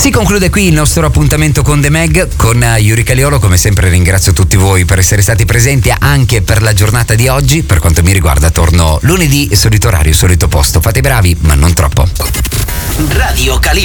Si conclude qui il nostro appuntamento con The Meg, con Yuri Caliolo. Come sempre ringrazio tutti voi per essere stati presenti anche per la giornata di oggi. Per quanto mi riguarda torno lunedì, solito orario, solito posto. Fate i bravi, ma non troppo. Radio Calibra.